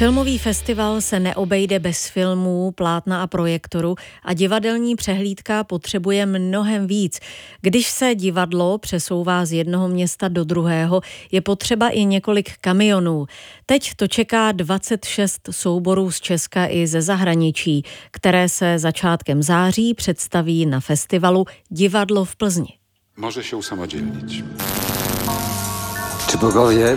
Filmový festival se neobejde bez filmů, plátna a projektoru a divadelní přehlídka potřebuje mnohem víc. Když se divadlo přesouvá z jednoho města do druhého, je potřeba i několik kamionů. Teď to čeká 26 souborů z Česka i ze zahraničí, které se začátkem září představí na festivalu Divadlo v Plzni. Może się usamodzielnić. Czy bogowie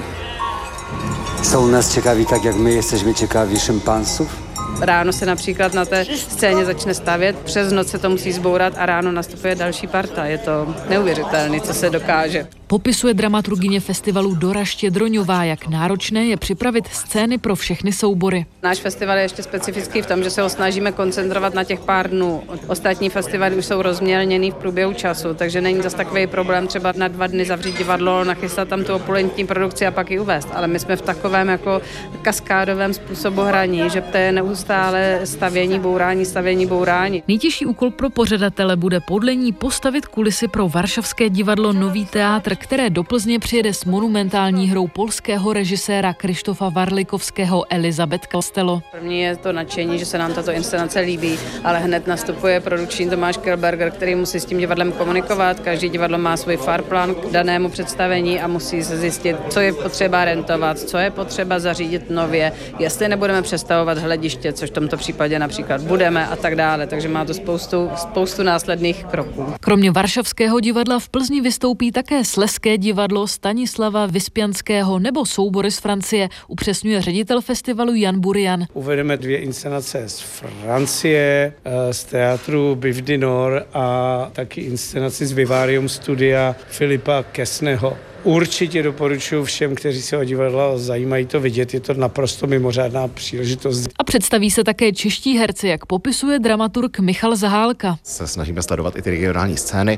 są nas ciekawi tak, jak my jesteśmy ciekawi szympansów? Ráno se například na té scéně začne stavět, přes noc se to musí zbourat a ráno nastupuje další parta. Je to neuvěřitelné, co se dokáže. Popisuje dramaturgyně festivalu Dora Štědroňová, jak náročné je připravit scény pro všechny soubory. Náš festival je ještě specifický v tom, že se ho snažíme koncentrovat na těch pár dnů. Ostatní festivaly už jsou rozmělněný v průběhu času, takže není zas takový problém třeba na 2 dny zavřít divadlo, nachystat tam tu opulentní produkci a pak ji uvést. Ale my jsme v takovém jako kaskádovém způsobu hraní, že to je neustále stavění, bourání. Nejtěžší úkol pro pořadatele bude podle ní postavit kulisy pro varšavské divadlo Nový teátr, které do Plzně přijede s monumentální hrou polského režiséra Krzysztofa Warlikowskiego Elizabeth Costello. První je to nadšení, že se nám tato inscenace líbí, ale hned nastupuje produkční Tomáš Kilberger, který musí s tím divadlem komunikovat. Každý divadlo má svůj farplan k danému představení a musí se zjistit, co je potřeba rentovat, co je potřeba zařídit nově, jestli nebudeme přestavovat hlediště, což v tomto případě například budeme a tak dále. Takže má to spoustu následných kroků. Kromě varšavského divadla v Plzni vystoupí také Slezské divadlo Stanislava Vyspianského nebo soubory z Francie, upřesňuje ředitel festivalu Jan Burian. Uvedeme 2 inscenace z Francie, z teatru Biv du Nord a taky inscenaci z Vivarium studia Filipa Kesneho. Určitě doporučuji všem, kteří se o divadlo zajímají, to vidět, je to naprosto mimořádná příležitost. A představí se také čeští herci, jak popisuje dramaturg Michal Zahálka. Se snažíme sledovat i ty regionální scény.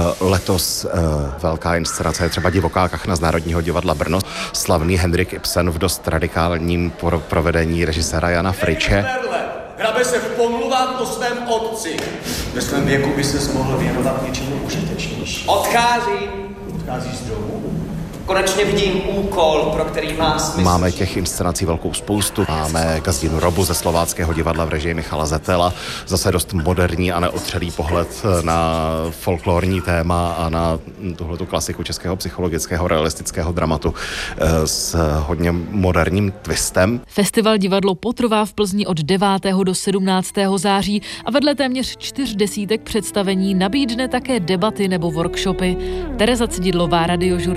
Letos velká inscenace je třeba Divoká kachna z Národního divadla Brno. Slavný Henrik Ibsen v dost radikálním provedení režiséra Jana Friče. Hrabe se v pomluvách o svém otci. Ve svém věku by ses mohl věnovat něčemu užitečnější. Odcházíš z domu? Konečně vidím úkol, pro který má smysl. Máme těch inscenací velkou spoustu. Máme Gazdinu Robu ze Slováckého divadla v režii Michala Zetela. Zase dost moderní a neotřelý pohled na folklorní téma a na tuhletu klasiku českého psychologického realistického dramatu s hodně moderním twistem. Festival Divadlo potrvá v Plzni od 9. do 17. září a vedle téměř 40 představení nabídne také debaty nebo workshopy. Tereza Cididlová, Radiožur.